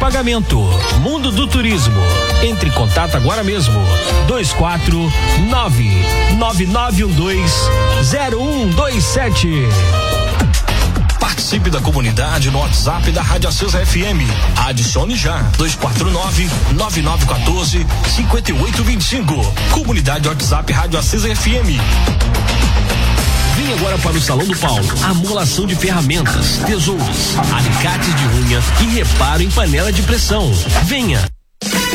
pagamento. Mundo do Turismo. Entre em contato agora mesmo. 249-9912-0127. Participe da comunidade no WhatsApp da Rádio Acesa FM. Adicione já 249-9914-5825. Comunidade WhatsApp Rádio Acesa FM. Vem agora para o Salão do Paulo. Amolação de ferramentas, tesouros, alicates de unha e reparo em panela de pressão. Venha!